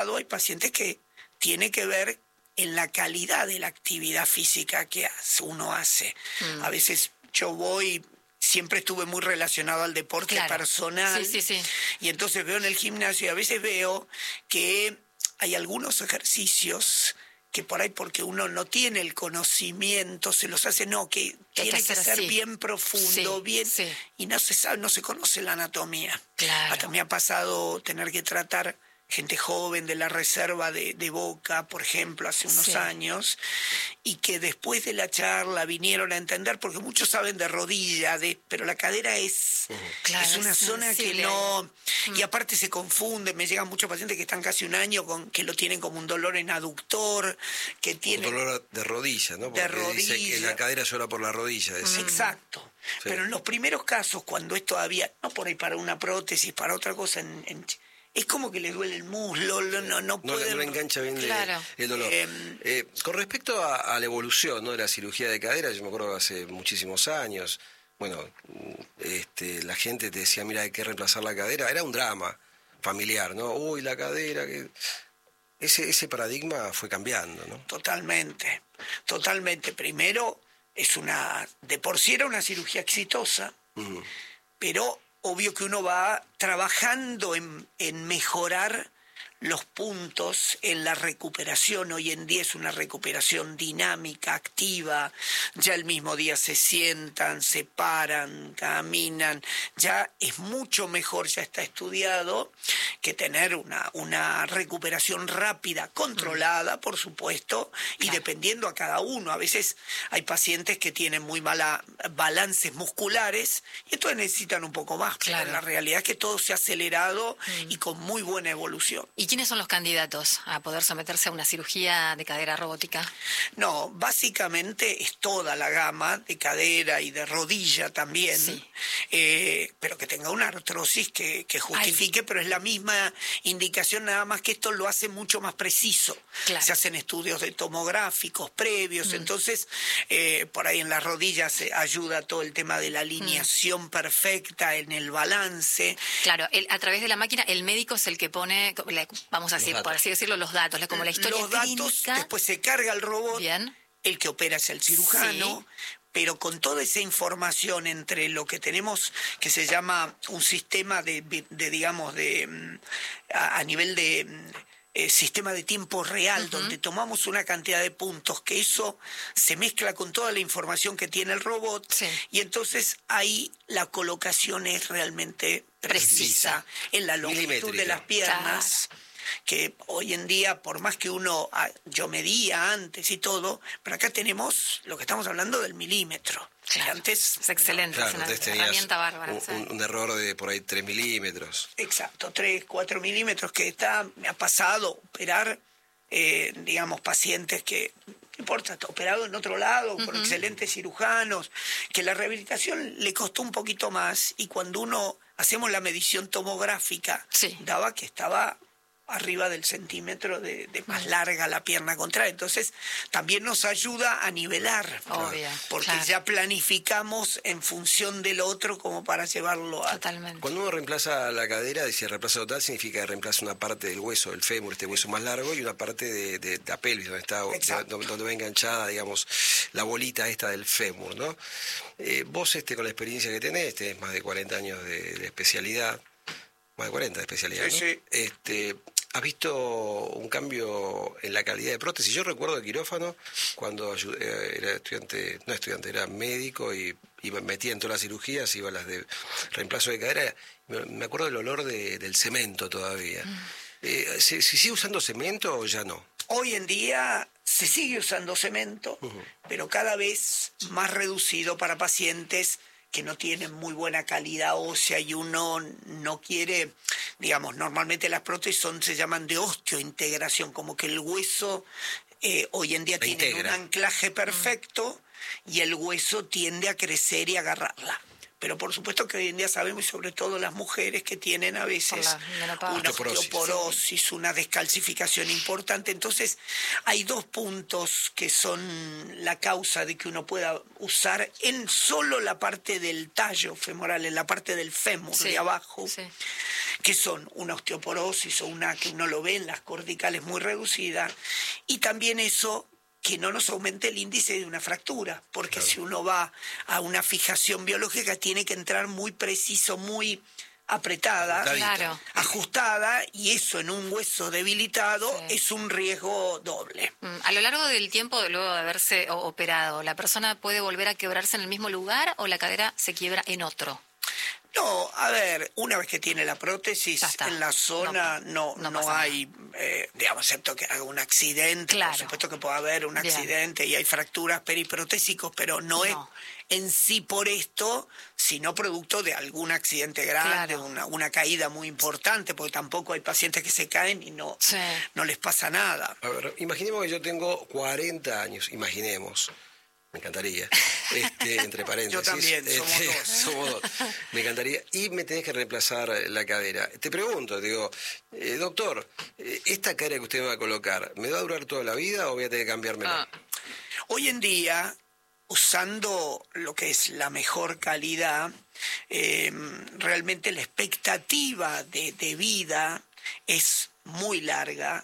lado hay pacientes que tiene que ver en la calidad de la actividad física que uno hace. A veces yo siempre estuve muy relacionado al deporte personal. Sí. Y entonces veo en el gimnasio y a veces veo que hay algunos ejercicios que por ahí porque uno no tiene el conocimiento, se los hace, que tiene que ser bien profundo, y no se sabe, no se conoce la anatomía. Claro. Hasta me ha pasado tener que tratar gente joven de la reserva de Boca, por ejemplo, hace unos años, y que después de la charla vinieron a entender, porque muchos saben de rodilla, pero la cadera es una zona que no... Y aparte se confunde, me llegan muchos pacientes que están casi un año que lo tienen como un dolor en aductor, que tienen... Un dolor de rodilla, ¿no? Porque de rodilla. dice que la cadera llora por la rodilla. Exacto. Sí. Pero en los primeros casos, cuando es todavía, no por ahí para una prótesis, para otra cosa, es como que le duele el muslo, no puede... No engancha bien el dolor. Con respecto a la evolución, ¿no?, de la cirugía de cadera, yo me acuerdo hace muchísimos años, la gente te decía, mira, hay que reemplazar la cadera, era un drama familiar, ¿no? Uy, la cadera... Ese paradigma fue cambiando, ¿no? Totalmente. Primero, de por sí era una cirugía exitosa, pero... Obvio que uno va trabajando en mejorar los puntos en la recuperación. Hoy en día es una recuperación dinámica, activa. Ya el mismo día se sientan, se paran, caminan. Ya es mucho mejor, ya está estudiado, que tener una recuperación rápida, controlada, por supuesto, y dependiendo a cada uno. A veces hay pacientes que tienen muy mala balances musculares y entonces necesitan un poco más. Claro. Pero la realidad es que todo se ha acelerado y con muy buena evolución. ¿Y quiénes son los candidatos a poder someterse a una cirugía de cadera robótica? No, básicamente es toda la gama de cadera y de rodilla también, pero que tenga una artrosis que justifique, pero es la misma indicación, nada más que esto lo hace mucho más preciso. Claro. Se hacen estudios de tomográficos previos, entonces por ahí en las rodillas se ayuda todo el tema de la alineación perfecta en el balance. Claro, a través de la máquina el médico es el que pone, vamos a decir, por así decirlo, los datos, como la historia los clínica. Datos, después se carga el robot. Bien. El que opera es el cirujano, pero con toda esa información entre lo que tenemos, que se llama un sistema a nivel de sistema de tiempo real, donde tomamos una cantidad de puntos, que eso se mezcla con toda la información que tiene el robot, y entonces ahí la colocación es realmente precisa en la longitud de las piernas. Claro. Que hoy en día, por más que yo medía antes y todo, pero acá tenemos lo que estamos hablando del milímetro. Claro. Antes es excelente, es una herramienta bárbara. Un error de por ahí 3 milímetros. Exacto, 3, 4 milímetros me ha pasado operar, pacientes que, no importa, está operado en otro lado, por excelentes cirujanos, que la rehabilitación le costó un poquito más, y cuando hacemos la medición tomográfica, daba que estaba arriba del centímetro de más larga la pierna contraria. Entonces, también nos ayuda a nivelar, porque ya planificamos en función del otro como para llevarlo a... Totalmente. Cuando uno reemplaza la cadera, decía reemplaza total, significa que reemplaza una parte del hueso, el fémur, este hueso más largo, y una parte de la pelvis, donde va enganchada, digamos, la bolita esta del fémur, ¿no? Vos, con la experiencia que tenés más de 40 años de especialidad, más de 40 de especialidad, ¿no? Sí. ¿Has visto un cambio en la calidad de prótesis? Yo recuerdo el quirófano cuando era médico y me metía en todas las cirugías, iba a las de reemplazo de cadera. Me acuerdo del olor del cemento todavía. ¿Se sigue usando cemento o ya no? Hoy en día se sigue usando cemento, pero cada vez más reducido para pacientes que no tienen muy buena calidad ósea, y uno no quiere, normalmente las prótesis se llaman de osteointegración, como que el hueso hoy en día tiene un anclaje perfecto y el hueso tiende a crecer y agarrarla. pero por supuesto que hoy en día sabemos, y sobre todo las mujeres, que tienen a veces una osteoporosis, una descalcificación importante. Entonces, hay 2 puntos que son la causa de que uno pueda usar en solo la parte del tallo femoral, en la parte del fémur de abajo, que son una osteoporosis o una que uno lo ve en las corticales muy reducida, y también eso que no nos aumente el índice de una fractura, porque si uno va a una fijación biológica tiene que entrar muy preciso, muy apretada, ajustada, y eso en un hueso debilitado es un riesgo doble. A lo largo del tiempo, luego de haberse operado, ¿la persona puede volver a quebrarse en el mismo lugar o la cadera se quiebra en otro? No, a ver, una vez que tiene la prótesis en la zona no hay, digamos, excepto que haga un accidente, por supuesto que puede haber un accidente y hay fracturas periprotésicos, pero no es en sí por esto, sino producto de algún accidente grande, una caída muy importante, porque tampoco hay pacientes que se caen y no les pasa nada. A ver, imaginemos que yo tengo 40 años, imaginemos. Me encantaría, entre paréntesis. Yo también, somos dos. Me encantaría. Y me tenés que reemplazar la cadera. Te pregunto, doctor, ¿esta cadera que usted me va a colocar, me va a durar toda la vida o voy a tener que cambiármela? Hoy en día, usando lo que es la mejor calidad, realmente la expectativa de vida es muy larga.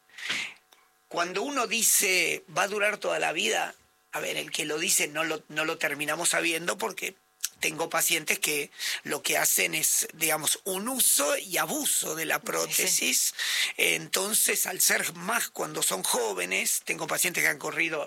Cuando uno dice va a durar toda la vida, a ver, el que lo dice no lo terminamos sabiendo, porque tengo pacientes que lo que hacen es, digamos, un uso y abuso de la prótesis. Entonces, al ser más cuando son jóvenes, tengo pacientes que han corrido,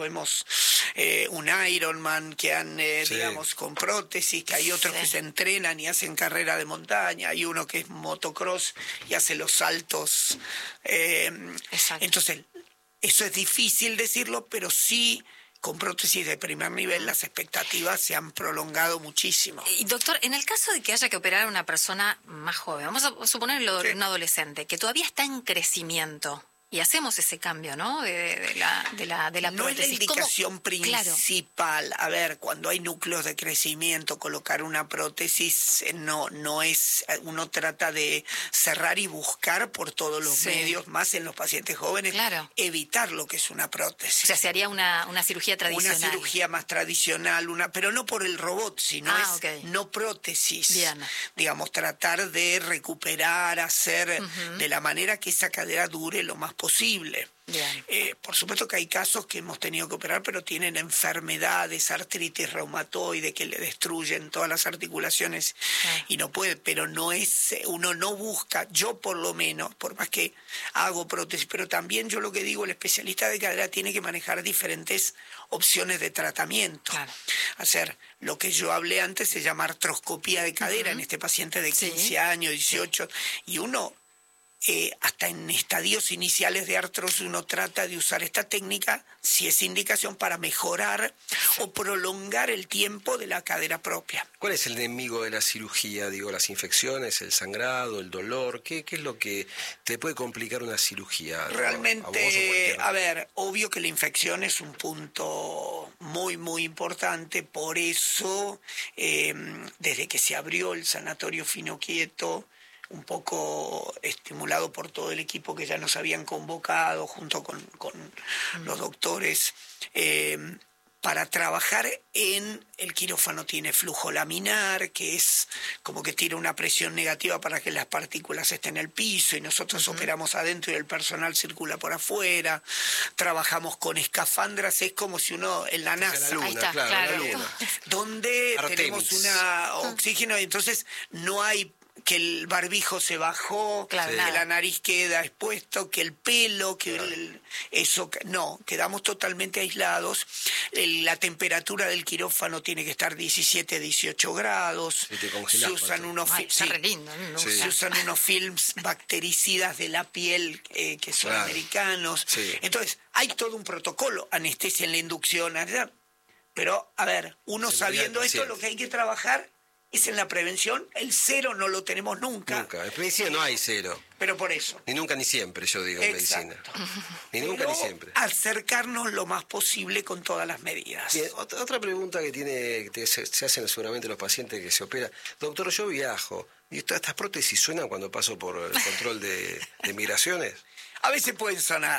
un Ironman, que han, digamos, con prótesis, que hay otros que se entrenan y hacen carrera de montaña, hay uno que es motocross y hace los saltos. Entonces, eso es difícil decirlo, pero sí, con prótesis de primer nivel las expectativas se han prolongado muchísimo. Y doctor, en el caso de que haya que operar a una persona más joven, vamos a suponerlo un adolescente, que todavía está en crecimiento, y hacemos ese cambio, ¿no? De la prótesis. No es la indicación principal. A ver, cuando hay núcleos de crecimiento, colocar una prótesis no es. Uno trata de cerrar y buscar por todos los medios, más en los pacientes jóvenes, evitar lo que es una prótesis. O sea, se haría una cirugía tradicional. Una cirugía más tradicional, pero no por el robot, sino no prótesis. Bien. Digamos, tratar de recuperar, hacer de la manera que esa cadera dure lo más posible. Por supuesto que hay casos que hemos tenido que operar, pero tienen enfermedades, artritis reumatoide, que le destruyen todas las articulaciones y no puede, pero no es, uno no busca, yo por lo menos, por más que hago prótesis, pero también yo lo que digo, el especialista de cadera tiene que manejar diferentes opciones de tratamiento. Hacer lo que yo hablé antes, se llama artroscopía de cadera en este paciente de 15 años, 18, y uno hasta en estadios iniciales de artrosis uno trata de usar esta técnica, si es indicación, para mejorar o prolongar el tiempo de la cadera propia. ¿Cuál es el enemigo de la cirugía? Digo, las infecciones, el sangrado, el dolor. ¿Qué es lo que te puede complicar una cirugía? Realmente, a ver, obvio que la infección es un punto muy, muy importante. Por eso, desde que se abrió el sanatorio Finoquieto, un poco estimulado por todo el equipo que ya nos habían convocado junto con los doctores, para trabajar el quirófano tiene flujo laminar, que es como que tira una presión negativa para que las partículas estén en el piso, y nosotros operamos adentro y el personal circula por afuera. Trabajamos con escafandras, es como si uno en la NASA, ahí está, claro. Donde Artemis. Tenemos una oxígeno, y entonces no hay que el barbijo se bajó, que la nariz queda expuesto, que el pelo, no, quedamos totalmente aislados. La temperatura del quirófano tiene que estar 17, 18 grados. Se usan unos se usan unos films bactericidas de la piel que son americanos. Entonces, hay todo un protocolo, anestesia en la inducción, pero a ver, uno sabiendo esto, lo que hay que trabajar es en la prevención. El 0 no lo tenemos nunca. Nunca. En medicina no hay 0. Pero por eso. Ni nunca ni siempre, yo digo, Exacto. en medicina. Ni nunca Pero ni siempre. acercarnos lo más posible con todas las medidas. Bien, otra pregunta que se hacen seguramente los pacientes que se operan. Doctor, yo viajo. ¿Y estas prótesis suenan cuando paso por el control de migraciones? A veces pueden sonar.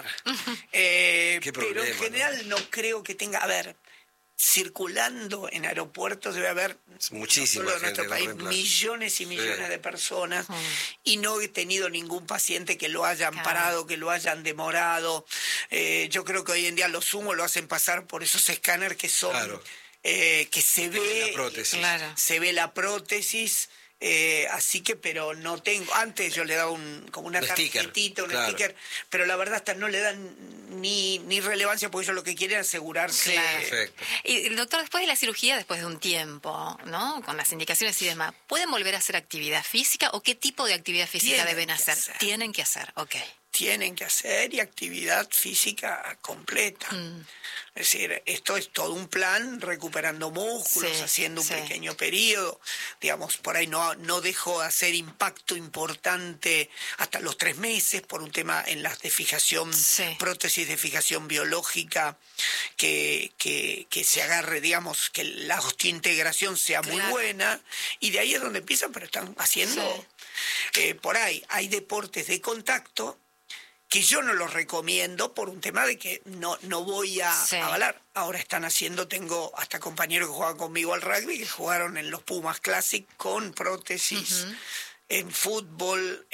Qué pero problema, en general no creo que tenga... A ver, circulando en aeropuertos debe haber, muchísima no solo en gente nuestro país, con reemplazo. millones y millones de personas, y no he tenido ningún paciente que lo hayan parado, que lo hayan demorado. Yo creo que hoy en día los humos lo hacen pasar por esos escáneres que son... Claro. Que se ve... La prótesis. Claro. Se ve la prótesis... así que, pero no tengo. Antes yo le daba como una tarjetita, un sticker, pero la verdad hasta no le dan ni relevancia porque ellos lo que quieren es asegurarse. Claro. Perfecto. Y doctor, después de la cirugía, después de un tiempo, ¿no? Con las indicaciones y demás, ¿pueden volver a hacer actividad física o qué tipo de actividad física deben hacer? Tienen que hacer, ok. Tienen que hacer y actividad física completa. Es decir, esto es todo un plan, recuperando músculos, haciendo un pequeño periodo. Digamos, por ahí no dejo de hacer impacto importante hasta los 3 meses por un tema en las de fijación, prótesis de fijación biológica, que se agarre, digamos, que la osteointegración sea muy buena. Y de ahí es donde empiezan, pero están haciendo... por ahí hay deportes de contacto que yo no los recomiendo por un tema de que no voy a avalar. Ahora están haciendo, tengo hasta compañeros que juegan conmigo al rugby, que jugaron en los Pumas Classic con prótesis. En fútbol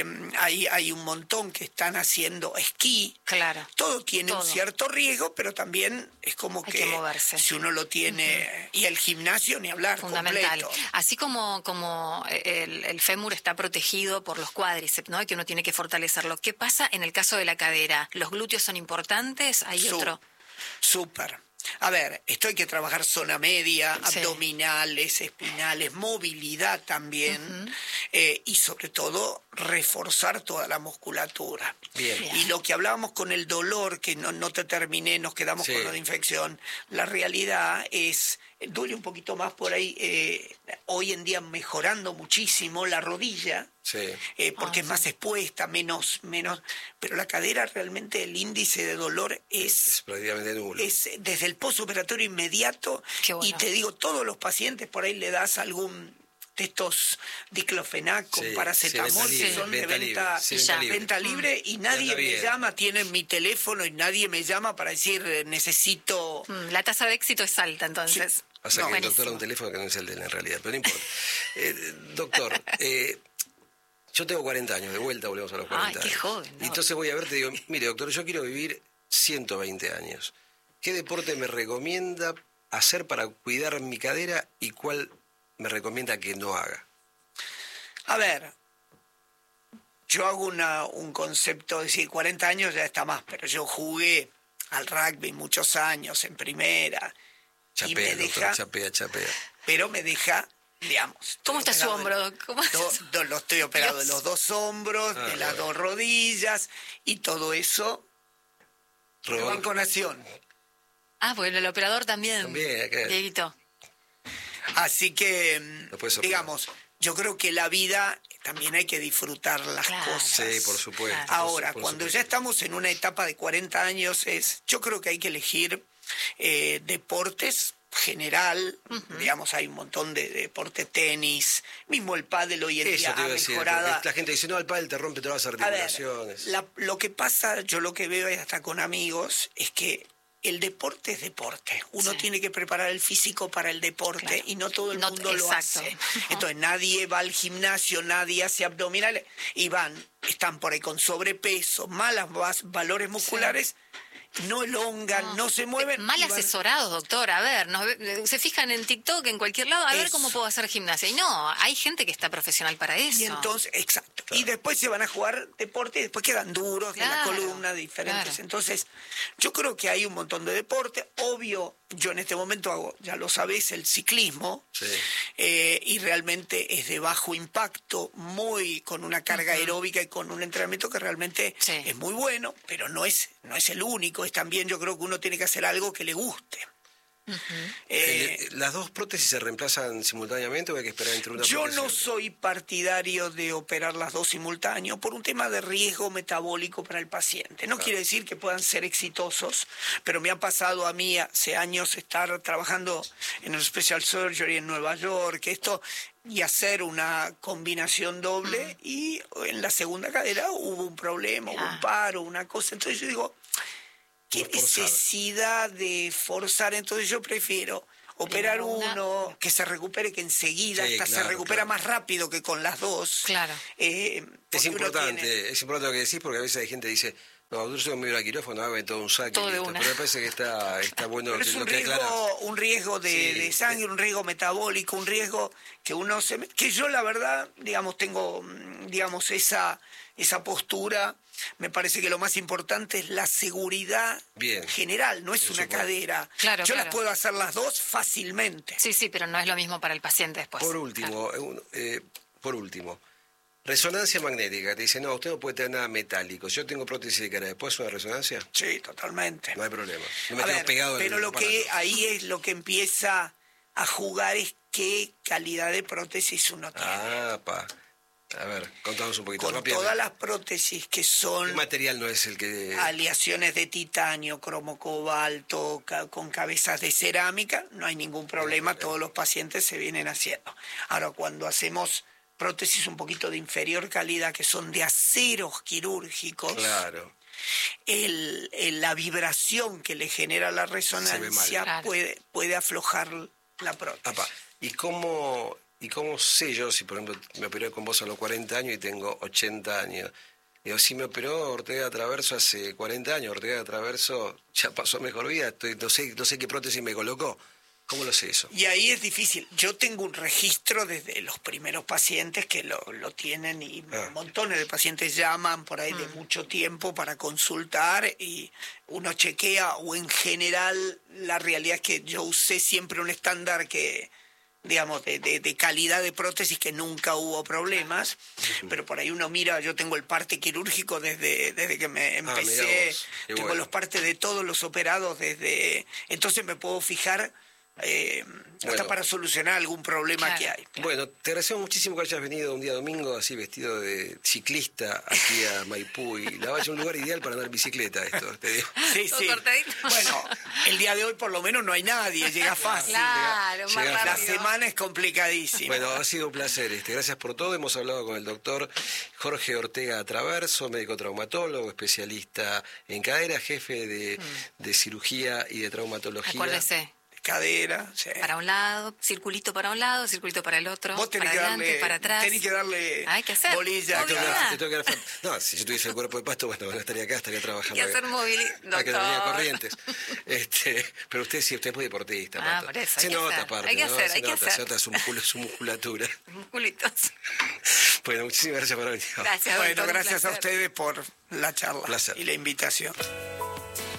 hay un montón que están haciendo esquí. Claro. Todo tiene un cierto riesgo, pero también es como hay que moverse. Si uno lo tiene... Y el gimnasio, ni hablar, fundamental. completo. Así como el fémur está protegido por los cuádriceps, ¿no? Y que uno tiene que fortalecerlo. ¿Qué pasa en el caso de la cadera? ¿Los glúteos son importantes? ¿Hay otro? Súper. A ver, esto hay que trabajar zona media, abdominales, espinales, movilidad también, y sobre todo reforzar toda la musculatura. Bien. Y lo que hablábamos con el dolor, que no te terminé, nos quedamos con lo de infección, la realidad es... Duele un poquito más por ahí, hoy en día mejorando muchísimo la rodilla, porque es más expuesta, menos, pero la cadera realmente el índice de dolor es prácticamente nulo. Es desde el postoperatorio inmediato, y te digo, todos los pacientes por ahí le das algún de estos diclofenac con paracetamol que son de venta libre, y nadie me llama, tienen mi teléfono y nadie me llama para decir necesito... La tasa de éxito es alta, entonces. Pasa que el doctor da un teléfono que no es el de él en realidad, pero no importa. Doctor, yo tengo 40 años, de vuelta volvemos a los 40 años. Qué joven, ¿no? Y entonces voy a verte y digo, mire doctor, yo quiero vivir 120 años. ¿Qué deporte me recomienda hacer para cuidar mi cadera y cuál me recomienda que no haga? A ver, yo hago un concepto, es decir, 40 años ya está más, pero yo jugué al rugby muchos años en primera. Chapea, doctor, chapea. Pero me deja, digamos... ¿Cómo está su hombro? Lo estoy operado de los 2 hombros, de las 2 rodillas, y todo eso... Banco Nación. Bueno, el operador también. Dieguito. Así que, digamos, yo creo que la vida también hay que disfrutar las cosas. Sí, por supuesto. Ahora, cuando ya estamos en una etapa de 40 años, yo creo que hay que elegir deportes general, digamos, hay un montón de deporte, tenis, mismo el pádel hoy en día ha mejorado. La gente dice, no, el pádel te rompe todas las articulaciones. A ver, lo que pasa, yo lo que veo hasta con amigos, es que el deporte es deporte. Uno tiene que preparar el físico para el deporte, y no todo el mundo lo hace. Entonces nadie va al gimnasio, nadie hace abdominales, y están por ahí con sobrepeso, valores musculares, no elongan, no se mueven. Mal asesorados, doctor. A ver, se fijan en TikTok, en cualquier lado, a ver cómo puedo hacer gimnasia. Y no, hay gente que está profesional para eso. Y entonces, exacto. Claro. Y después se van a jugar deporte y después quedan duros de la columna, diferentes. Claro. Entonces, yo creo que hay un montón de deporte. Obvio, yo en este momento hago, ya lo sabés, el ciclismo. Y realmente es de bajo impacto, con una carga aeróbica y con un entrenamiento que realmente es muy bueno, pero no es el único. Es también, yo creo que uno tiene que hacer algo que le guste. ¿Las dos prótesis se reemplazan simultáneamente o hay que esperar entre una Yo prótesis y no otra? soy partidario de operar las dos simultáneos por un tema de riesgo metabólico para el paciente. No quiere decir que puedan ser exitosos, pero me ha pasado a mí hace años estar trabajando en el Special Surgery en Nueva York, y hacer una combinación doble, y en la segunda cadera hubo un problema, hubo un paro, una cosa. Entonces yo digo, ¿qué necesidad de forzar? Entonces yo prefiero operar uno, que se recupere, que enseguida se recupera más rápido que con las dos. Claro. Es importante lo que decís, porque a veces hay gente que dice, no, yo me voy a quirófano, hago todo un saque. Todo de una. Pero me parece que está bueno pero es lo que aclaras. Un riesgo de sangre, un riesgo metabólico, un riesgo que uno que yo la verdad, digamos, tengo, digamos, esa postura. Me parece que lo más importante es la seguridad general, no es una cadera. Claro, yo las puedo hacer las dos fácilmente. Sí, pero no es lo mismo para el paciente después. Por último, resonancia magnética. Te dice, no, usted no puede tener nada metálico. Yo tengo prótesis de cara, ¿después una resonancia? Sí, totalmente. No hay problema. No me quedo pegado. Pero ahí es lo que empieza a jugar es qué calidad de prótesis uno tiene. A ver, contanos un poquito. Con todas las prótesis que son... ¿Qué material no es el que...? Aleaciones de titanio, cromo cobalto, con cabezas de cerámica, no hay ningún problema, todos los pacientes se vienen haciendo. Ahora, cuando hacemos prótesis un poquito de inferior calidad, que son de aceros quirúrgicos... Claro. La vibración que le genera la resonancia puede aflojar la prótesis. ¿Y cómo sé yo si, por ejemplo, me operé con vos a los 40 años y tengo 80 años? Digo, si me operó Ortega Traverso hace 40 años, Ortega Traverso ya pasó a mejor vida, no sé qué prótesis me colocó. ¿Cómo lo sé eso? Y ahí es difícil. Yo tengo un registro desde los primeros pacientes que lo tienen, y montones de pacientes llaman por ahí de mucho tiempo para consultar, y uno chequea, o en general la realidad es que yo usé siempre un estándar que, digamos, de calidad de prótesis, que nunca hubo problemas, pero por ahí uno mira, yo tengo el parte quirúrgico desde que me empecé, tengo los partes de todos los operados entonces me puedo fijar hasta para solucionar algún problema que hay. Bueno, te agradecemos muchísimo que hayas venido un día domingo así vestido de ciclista aquí a Maipú, y la Valle es un lugar ideal para andar en bicicleta, esto, te digo. Sí. Bueno, el día de hoy por lo menos no hay nadie, llega fácil. Claro, más rápido. La semana es complicadísima. Bueno, ha sido un placer. Gracias por todo. Hemos hablado con el doctor Jorge Ortega Traverso, médico traumatólogo, especialista en cadera, jefe de cirugía y de traumatología. Acuérdese. Cadera, para un lado, circulito para un lado, circulito para el otro, vos tenés para adelante, para atrás. Tenés que darle bolilla. No, si yo tuviese el cuerpo de pasto, bueno, no estaría acá, estaría trabajando. Hay que hacer movilidad. Hay que tener Corrientes. Pero usted sí, usted es muy deportista. Por eso, se nota, aparte. Hay que hacer. Se nota su musculatura. Musculitos. Bueno, muchísimas gracias por haber venido. Gracias, bueno, gracias a ustedes por la charla Placer. y la invitación.